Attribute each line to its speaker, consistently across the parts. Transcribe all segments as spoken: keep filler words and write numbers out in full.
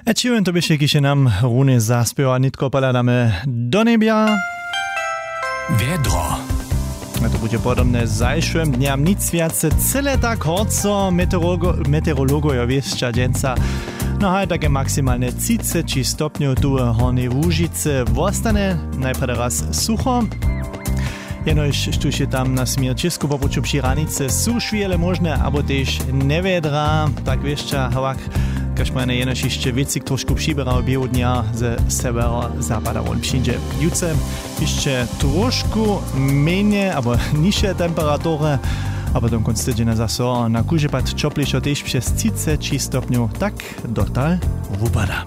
Speaker 1: A čujem to byše, kiše nam Rune zaspěva, nitko paladame do nebia.
Speaker 2: Vedro.
Speaker 1: A to bude podobne zajšvem dňam nic viace, celé tak horco meteorologojo viesča dženca. No aj také maximálne tridsať stopňov tu hornej Łužice vostane, najprv raz sucho. Jenož štuž je tam na smier Česku popuču při ranice sú šviele možné, abo tež nevedra, tak viešča havak, kaž meine jenož ešte vecik trošku přiberal biehu dňa ze severa západa von všinže. Juce ešte trošku menej, abo nižšie temperatúre, a potom konc týdžena zase na kužepad čoplišo tež přes tridsať stopňov, tak dotal vupada.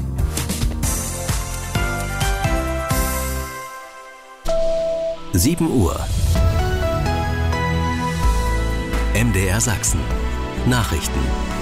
Speaker 2: sieben Uhr. M D R Sachsen. Nachrichten.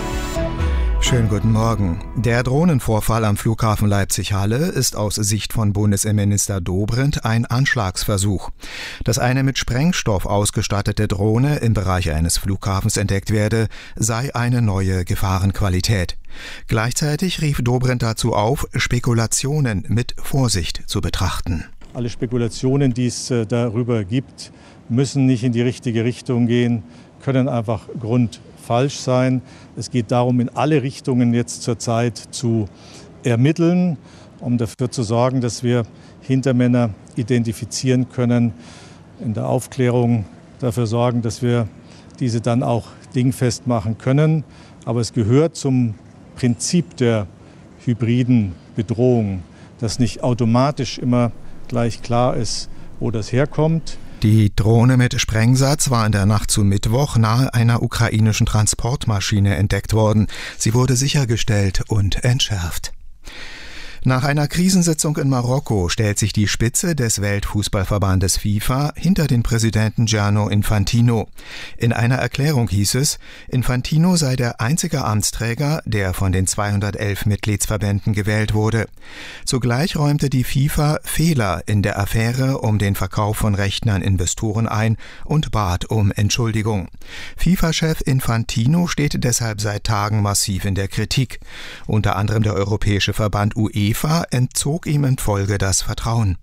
Speaker 3: Schönen guten Morgen. Der Drohnenvorfall am Flughafen Leipzig-Halle ist aus Sicht von Bundesinnenminister Dobrindt ein Anschlagsversuch. Dass eine mit Sprengstoff ausgestattete Drohne im Bereich eines Flughafens entdeckt werde, sei eine neue Gefahrenqualität. Gleichzeitig rief Dobrindt dazu auf, Spekulationen mit Vorsicht zu betrachten.
Speaker 4: Alle Spekulationen, die es darüber gibt, müssen nicht in die richtige Richtung gehen, können einfach grundfalsch sein. Es geht darum, in alle Richtungen jetzt zurzeit zu ermitteln, um dafür zu sorgen, dass wir Hintermänner identifizieren können, in der Aufklärung dafür sorgen, dass wir diese dann auch dingfest machen können. Aber es gehört zum Prinzip der hybriden Bedrohung, dass nicht automatisch immer gleich klar ist, wo das herkommt.
Speaker 3: Die Drohne mit Sprengsatz war in der Nacht zu Mittwoch nahe einer ukrainischen Transportmaschine entdeckt worden. Sie wurde sichergestellt und entschärft. Nach einer Krisensitzung in Marokko stellt sich die Spitze des Weltfußballverbandes FIFA hinter den Präsidenten Gianni Infantino. In einer Erklärung hieß es, Infantino sei der einzige Amtsträger, der von den zweihundertelf Mitgliedsverbänden gewählt wurde. Zugleich räumte die FIFA Fehler in der Affäre um den Verkauf von Rechten an Investoren ein und bat um Entschuldigung. FIFA-Chef Infantino steht deshalb seit Tagen massiv in der Kritik. Unter anderem der Europäische Verband UEFA entzog ihm in Folge das Vertrauen.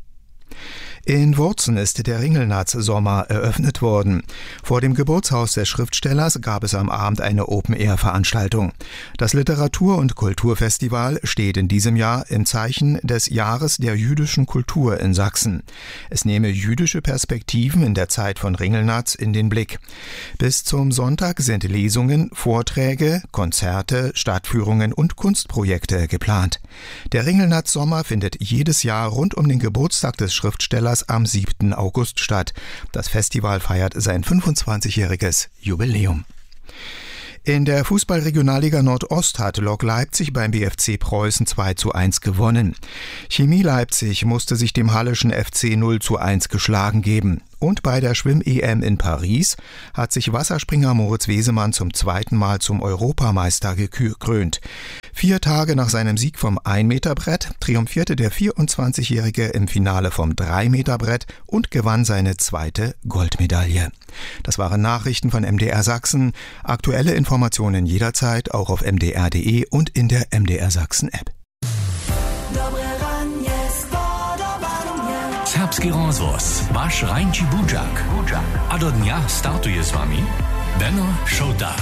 Speaker 3: In Wurzen ist der Ringelnatz-Sommer eröffnet worden. Vor dem Geburtshaus des Schriftstellers gab es am Abend eine Open-Air-Veranstaltung. Das Literatur- und Kulturfestival steht in diesem Jahr im Zeichen des Jahres der jüdischen Kultur in Sachsen. Es nehme jüdische Perspektiven in der Zeit von Ringelnatz in den Blick. Bis zum Sonntag sind Lesungen, Vorträge, Konzerte, Stadtführungen und Kunstprojekte geplant. Der Ringelnatz-Sommer findet jedes Jahr rund um den Geburtstag des Schriftstellers am siebten August statt. Das Festival feiert sein fünfundzwanzigjähriges Jubiläum. In der Fußball-Regionalliga Nordost hat Lok Leipzig beim B F C Preußen zwei zu eins gewonnen. Chemie Leipzig musste sich dem Hallischen F C null zu eins geschlagen geben. Und bei der Schwimm-E M in Paris hat sich Wasserspringer Moritz Wesemann zum zweiten Mal zum Europameister gekrönt. Vier Tage nach seinem Sieg vom ein-Meter-Brett triumphierte der vierundzwanzigjährige im Finale vom drei-Meter-Brett und gewann seine zweite Goldmedaille. Das waren Nachrichten von M D R Sachsen. Aktuelle Informationen jederzeit auch auf m d r punkt d e und in der M D R Sachsen App.
Speaker 2: Serbski rozvoz, vaš Rajnči Budžak. A do dňa startuje s vami Benno Šota.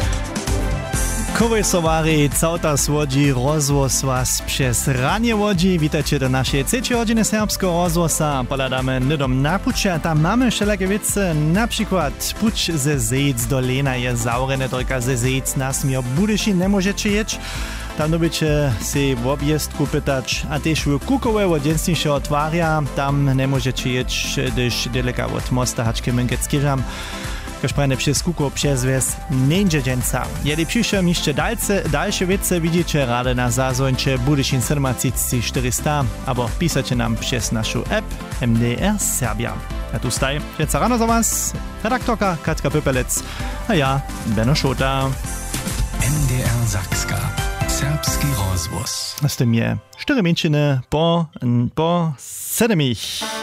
Speaker 1: Kowej sovari, całta słodzi, rozvoz was przez ranie łodzi. Witajcie do naszej trzeciej godziny serbskiego rozvoza. Poladamy nydom na pucze, tam mamy wszelakie wiece, na przykład puć ze zejc do Lena je zaurene, tylko ze zejc nas mi obudyši nie możecie jeść. Tam dobycie si w objezdku pytać, a też w Kukowe od dzienniejszego otwarja, tam nie możecie jeść, gdyż daleka od mosta haczki Męgeckiżam. Każ przez Kuko przez wes nie dzienca. Jeli przyszłe jeszcze dalsze, dalsze wiece widzicie rady na zazończe Budyšin siedemdziesiąt czterysta, albo pisacie nam przez naszą app M D R Serbia. A tu staj, jetzt rano za was, redaktorka Katka Pöpelec, a ja, Benno Šota.
Speaker 2: M D R Sakska. Serbski rozvoz.
Speaker 1: Z tym je cztery minčiny po, po sedmich.